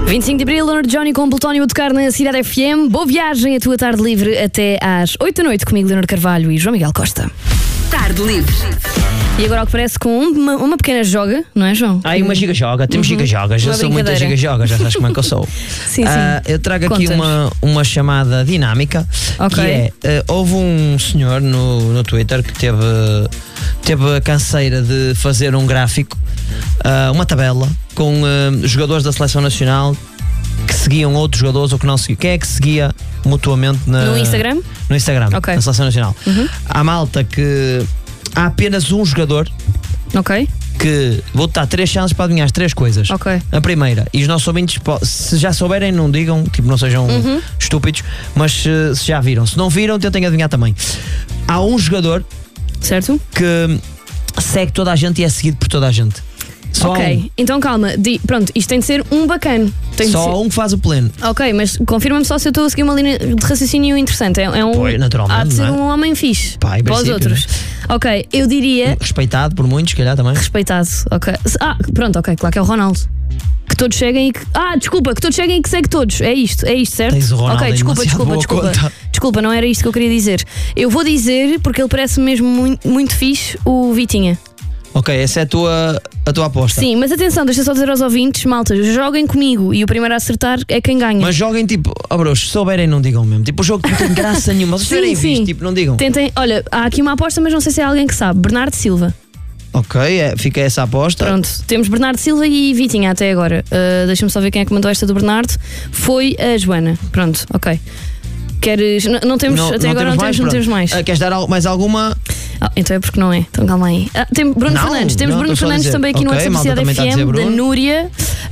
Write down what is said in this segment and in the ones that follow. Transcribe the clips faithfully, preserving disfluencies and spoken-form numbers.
vinte e cinco de Abril, Leonard Johnny com Plutónio a tocar na Cidade F M. Boa viagem, a tua tarde livre até às oito da noite comigo, Leonardo Carvalho e João Miguel Costa. Tarde livre. E agora, ao que parece, com uma, uma pequena joga, não é, João? Ai, uma giga-joga, temos uhum. giga-jogas. Eu sou muita giga-joga, já sabes como é que eu sou. Sim, sim. Uh, eu trago aqui uma, uma chamada dinâmica. Ok. Que é, uh, houve um senhor no, no Twitter que teve, teve a canseira de fazer um gráfico, uh, uma tabela, com uh, jogadores da Seleção Nacional que seguiam outros jogadores ou que não seguiam. Quem é que seguia mutuamente na, no Instagram? No Instagram, okay. na Seleção Nacional. Uhum. Há malta que há apenas um jogador. Ok. Que vou-te dar três chances para adivinhar as três coisas. Ok. A primeira, e os nossos ouvintes, se já souberem, não digam, tipo, não sejam uhum. estúpidos, mas se, se já viram. Se não viram, tentem adivinhar também. Há um jogador, certo, que segue toda a gente e é seguido por toda a gente. Só ok, um. Então calma, di, pronto, isto tem de ser um bacana. Tem Só ser... um que faz o pleno. Ok, mas confirma-me só se eu estou a seguir uma linha de raciocínio interessante. É, é um, pois, naturalmente, há de ser não é? um homem fixe Pá, para os outros. Né? Ok, eu diria. Respeitado por muitos, se calhar também. Respeitado, ok. Ah, pronto, ok, claro que é o Ronaldo. Que todos cheguem e que. Ah, desculpa, que todos cheguem e que segue todos. É isto, é isto, certo? Tens o Ronaldo. Ok, desculpa, desculpa, desculpa. Conta. Desculpa, não era isto que eu queria dizer. Eu vou dizer, porque ele parece mesmo muito, muito fixe, o Vitinha. Ok, essa é a tua, a tua aposta. Sim, mas atenção, deixa só dizer aos ouvintes, malta, joguem comigo e o primeiro a acertar é quem ganha. Mas joguem tipo, ó oh, bros, se souberem, não digam mesmo. Tipo, o jogo não tem graça nenhuma. Se tiverem visto, tipo, não digam. Tentem, olha, há aqui uma aposta, mas não sei se é alguém que sabe. Bernardo Silva. Ok, é, fica essa aposta. Pronto, temos Bernardo Silva e Vitinha até agora. Uh, Deixa-me só ver quem é que mandou esta do Bernardo. Foi a Joana. Pronto, ok. Queres. Não, não temos. Não, até não agora temos não, mais, temos, não temos mais. Uh, queres dar mais alguma? Ah, então é porque não é. Então calma aí. Ah, tem Bruno não, Fernandes. Temos não, Bruno Fernandes também aqui okay, no WhatsApp da Cidade F M, da Núria.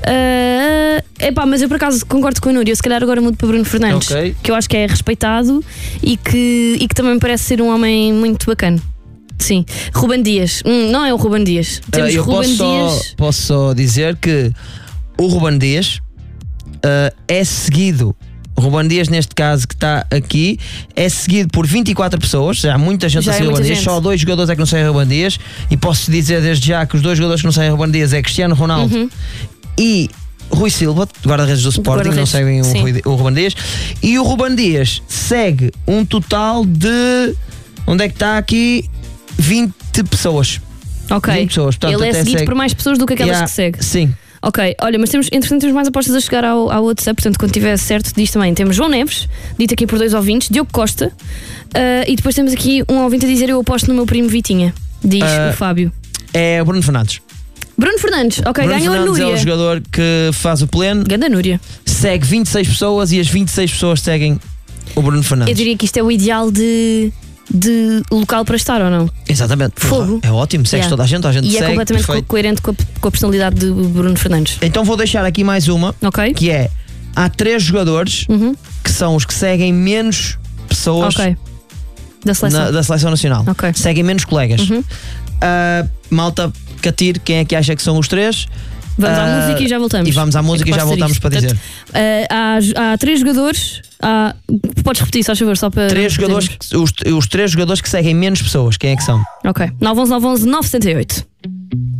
Uh, epá, mas eu por acaso concordo com a Núria. Eu se calhar agora mudo para Bruno Fernandes, okay. que eu acho que é respeitado e que, e que também parece ser um homem muito bacana. Sim. Ruben Dias. Hum, não é o Ruben Dias. Temos uh, eu Ruben posso Dias. Só, posso só dizer que o Ruben Dias uh, é seguido. O Ruben Dias, neste caso que está aqui, é seguido por vinte e quatro pessoas. Já há muita gente já a seguir o Ruben Dias. Só dois jogadores é que não seguem o Ruben Dias. E posso dizer desde já que os dois jogadores que não seguem o Ruben Dias é Cristiano Ronaldo uhum. e Rui Silva, guarda-redes do Sporting, não seguem o, Rui, o Ruben Dias. E o Ruben Dias segue um total de. Onde é que está aqui? vinte pessoas. Ok. vinte pessoas. Portanto, ele é seguido segue... por mais pessoas do que aquelas yeah, que segue. Sim. Ok, olha, mas temos, entretanto, temos mais apostas a chegar ao, ao WhatsApp, portanto, quando tiver certo, diz também. Temos João Neves, dito aqui por dois ouvintes, Diogo Costa, uh, e depois temos aqui um ouvinte a dizer: eu aposto no meu primo Vitinha, diz uh, o Fábio. É Bruno Fernandes. Bruno Fernandes, ok, Bruno ganhou Fernandes a Núria. É o jogador que faz o pleno. Ganda Núria. Segue vinte e seis pessoas e as vinte e seis pessoas seguem o Bruno Fernandes. Eu diria que isto é o ideal de. de local para estar ou não? Exatamente. Fogo. É ótimo, segues yeah. toda a gente, a gente e segue. E é completamente perfeito. coerente com a, com a personalidade de Bruno Fernandes. Então vou deixar aqui mais uma, okay. que é: há três jogadores uhum. que são os que seguem menos pessoas okay. da, seleção. Na, da seleção nacional. Okay. Seguem menos colegas. Uhum. Uh, malta, Catir, quem é que acha que são os três? Vamos uh, à música e já voltamos. E vamos à música é e já voltamos isto. Para dizer. Portanto, uh, há, há três jogadores. Há, podes repetir, só favor, só para. Três jogadores, os, os três jogadores que seguem menos pessoas, quem é que são? Ok. nove um um nove um nove nove sete oito.